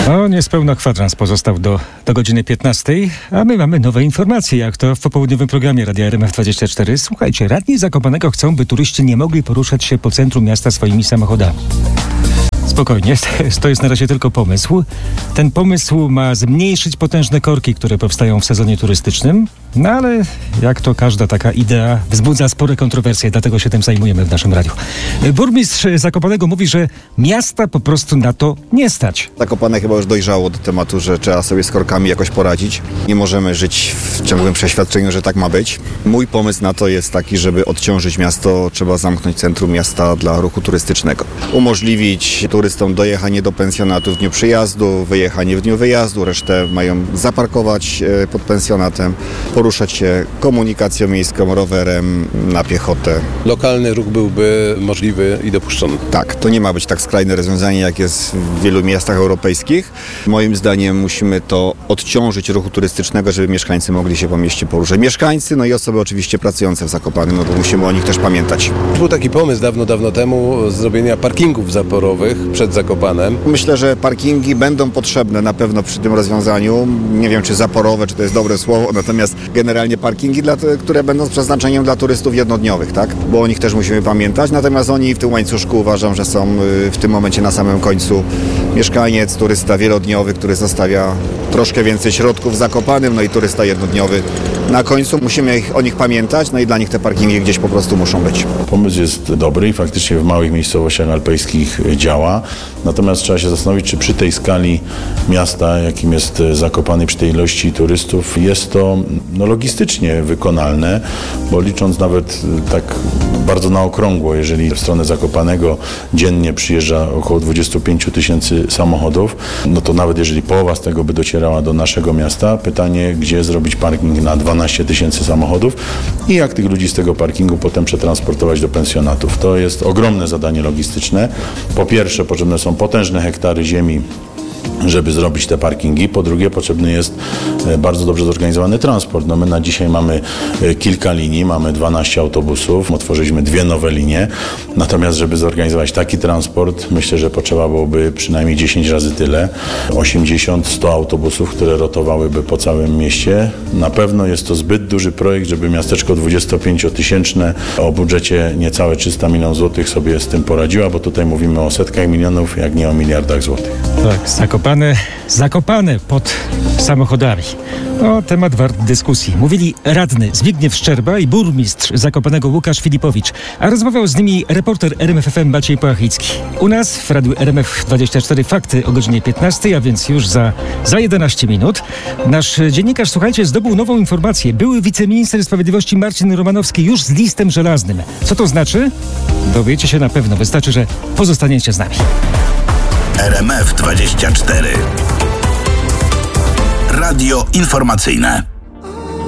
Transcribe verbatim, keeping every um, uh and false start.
No, niespełna kwadrans pozostał do, do godziny piętnastej, a my mamy nowe informacje, jak to w popołudniowym programie Radia R M F dwadzieścia cztery. Słuchajcie, radni Zakopanego chcą, by turyści nie mogli poruszać się po centrum miasta swoimi samochodami. Spokojnie, to jest na razie tylko pomysł. Ten pomysł ma zmniejszyć potężne korki, które powstają w sezonie turystycznym, no ale jak to każda taka idea wzbudza spore kontrowersje, dlatego się tym zajmujemy w naszym radiu. Burmistrz Zakopanego mówi, że miasta po prostu na to nie stać. Zakopane chyba już dojrzało do tematu, że trzeba sobie z korkami jakoś poradzić. Nie możemy żyć w ciągłym przeświadczeniu, że tak ma być. Mój pomysł na to jest taki, żeby odciążyć miasto, trzeba zamknąć centrum miasta dla ruchu turystycznego. Umożliwić turystom dojechanie do pensjonatu w dniu przyjazdu, wyjechanie w dniu wyjazdu, resztę mają zaparkować pod pensjonatem, poruszać się komunikacją miejską, rowerem, na piechotę. Lokalny ruch byłby możliwy i dopuszczony. Tak, to nie ma być tak skrajne rozwiązanie, jak jest w wielu miastach europejskich. Moim zdaniem musimy to odciążyć ruchu turystycznego, żeby mieszkańcy mogli się po mieście poruszać. Mieszkańcy, no i osoby oczywiście pracujące w Zakopanem, no bo musimy o nich też pamiętać. Był taki pomysł dawno, dawno temu zrobienia parkingów zaporowych przed Zakopanem. Myślę, że parkingi będą potrzebne na pewno przy tym rozwiązaniu. Nie wiem, czy zaporowe, czy to jest dobre słowo, natomiast generalnie parkingi, dla, które będą z przeznaczeniem dla turystów jednodniowych, tak? Bo o nich też musimy pamiętać. Natomiast oni w tym łańcuszku uważam, że są w tym momencie na samym końcu. Mieszkaniec, turysta wielodniowy, który zostawia troszkę więcej środków w Zakopanem, no i turysta jednodniowy. Na końcu musimy ich, o nich pamiętać, no i dla nich te parkingi gdzieś po prostu muszą być. Pomysł jest dobry i faktycznie w małych miejscowościach alpejskich działa. Natomiast trzeba się zastanowić, czy przy tej skali miasta, jakim jest Zakopane, przy tej ilości turystów, jest to no, logistycznie wykonalne, bo licząc nawet tak bardzo na okrągło, jeżeli w stronę Zakopanego dziennie przyjeżdża około dwadzieścia pięć tysięcy samochodów, no to nawet jeżeli połowa z tego by docierała do naszego miasta, pytanie, gdzie zrobić parking na dwanaście tysięcy samochodów i jak tych ludzi z tego parkingu potem przetransportować do pensjonatów. To jest ogromne zadanie logistyczne. Po pierwsze, potrzebne są potężne hektary ziemi, żeby zrobić te parkingi. Po drugie, potrzebny jest bardzo dobrze zorganizowany transport. No my na dzisiaj mamy kilka linii, mamy dwanaście autobusów, otworzyliśmy dwie nowe linie. Natomiast, żeby zorganizować taki transport, myślę, że potrzeba byłoby przynajmniej dziesięć razy tyle. osiemdziesiąt sto autobusów, które rotowałyby po całym mieście. Na pewno jest to zbyt duży projekt, żeby miasteczko dwudziestopięciotysięczne o budżecie niecałe trzysta milionów złotych sobie z tym poradziła, bo tutaj mówimy o setkach milionów, jak nie o miliardach złotych. Tak, Zakopane, zakopane pod samochodami. No, temat wart dyskusji. Mówili radny Zbigniew Szczerba i burmistrz Zakopanego Łukasz Filipowicz, a rozmawiał z nimi reporter R M F F M Maciej Połachicki. U nas w Radiu R M F dwadzieścia cztery fakty o godzinie piętnastej, a więc już za, za jedenaście minut. Nasz dziennikarz, słuchajcie, zdobył nową informację. Były wiceminister sprawiedliwości Marcin Romanowski już z listem żelaznym. Co to znaczy? Dowiecie się na pewno. Wystarczy, że pozostaniecie z nami. R M F dwadzieścia cztery. Radio informacyjne.